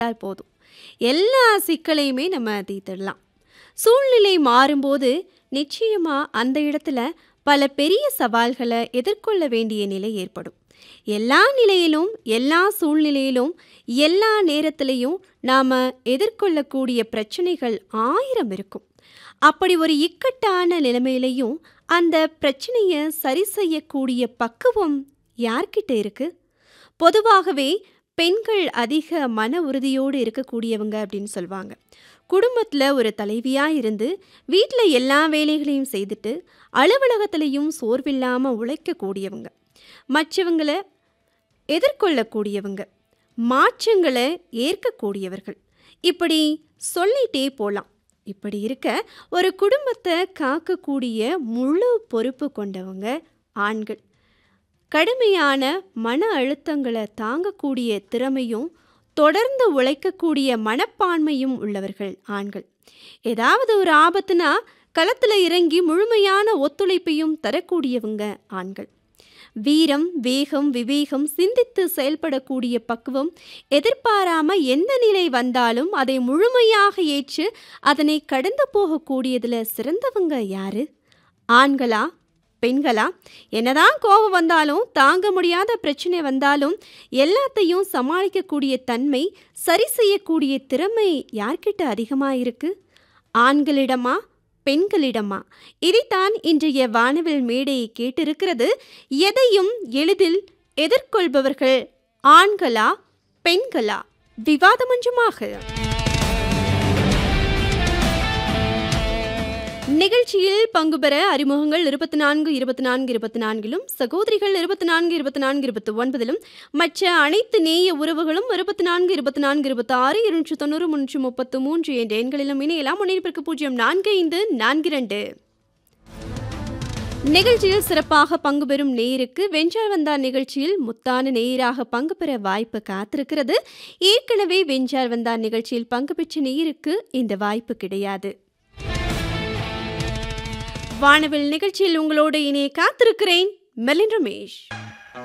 போதும். எல்லா சிக்கலையுமே நம்ம தீர்த்துடலாம். சூழ்நிலை மாறும்போது நிச்சயமா அந்த இடத்துல பல பெரிய சவால்கள எதிர்கொள்ள வேண்டிய நிலை ஏற்படும். எல்லா நிலையிலும், எல்லா சூழ்நிலையிலும், எல்லா நேரத்திலயும் நாம எதிர்கொள்ளக்கூடிய பிரச்சனைகள் 1000 இருக்கும். அப்படி ஒரு இக்கட்டான நிலைமையிலயும் அந்த பிரச்சனைய சரி செய்யக்கூடிய பக்குவம் யார்கிட்ட இருக்கு? பொதுவாகவே பெண்கள் அதிக மன உறுதியோடு இருக்கக்கூடியவங்க அப்படின்னு சொல்வாங்க. குடும்பத்துல ஒரு தலைவியா இருந்து வீட்ல எல்லா வேலைகளையும் செய்துட்டு அலுவலகத்திலையும் சோர்வில்லாம உழைக்கக்கூடியவங்க, மற்றவங்கள எதிர்கொள்ளக்கூடியவங்க, மாற்றங்களை ஏற்கக்கூடியவர்கள், இப்படி சொல்லிட்டே போலாம். இப்படி இருக்க ஒரு குடும்பத்தை காக்கக்கூடிய முழு பொறுப்பு கொண்டவங்க ஆண்கள். கடுமையான மன அழுத்தங்களை தாங்கக்கூடிய திறமையும் தொடர்ந்து உழைக்கக்கூடிய மனப்பான்மையும் உள்ளவர்கள் ஆண்கள். ஏதாவது ஒரு ஆபத்துனா களத்துல இறங்கி முழுமையான ஒத்துழைப்பையும் தரக்கூடியவங்க ஆண்கள். வீரம், வேகம், விவேகம், சிந்தித்து செயல்படக்கூடிய பக்குவம், எதிர்பாராம எந்த நிலை வந்தாலும் அதை முழுமையாக ஏற்று அதனை கடந்து போகக்கூடியதுல சிறந்தவங்க யாரு? ஆண்களா, பெண்களா? என்னதான் கோபம் வந்தாலும், தாங்க முடியாத பிரச்சனை வந்தாலும் எல்லாத்தையும் சமாளிக்கக்கூடிய தன்மை, சரி செய்யக்கூடிய திறமை யார்கிட்ட அதிகமா இருக்கு? ஆண்களிடமா, பெண்களிடமா? இதைத்தான் இன்றைய வானவில் மேடை கேட்டிருக்கிறது. எதையும் எளிதில் எதிர்கொள்பவர்கள் ஆண்களா, பெண்களா? விவாதமன்றமாக நிகழ்ச்சியில் பங்கு பெற அறிமுகங்கள் 24 24 24லும், சகோதரிகள் 24 24 29லும், மற்ற அனைத்து நேய உறவுகளும் 24 24 26 290 333 என்ற எண்களிலும் இணையலாம். முன்னிருப்பிற்கு 045442. நிகழ்ச்சியில் சிறப்பாக பங்கு பெறும் நேயருக்கு வென்றால் வந்தார் நிகழ்ச்சியில் முத்தான நேயராக பங்கு பெற வாய்ப்பு காத்திருக்கிறது. ஏற்கனவே வென்றால் வந்தார் நிகழ்ச்சியில் பங்கு பெற்ற நேயருக்கு இந்த வாய்ப்பு கிடையாது. வானவில் நிகழ்ச்சியில் உங்களோடு இணைய காத்திருக்கிறேன். மெலின் ரமேஷ்.